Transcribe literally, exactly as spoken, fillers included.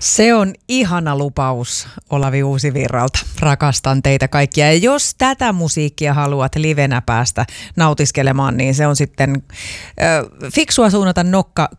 Se on ihana lupaus Olavi Uusivirralta. Rakastan teitä kaikkia. Ja jos tätä musiikkia haluat livenä päästä nautiskelemaan, niin se on sitten äh, fiksua suunnata nokka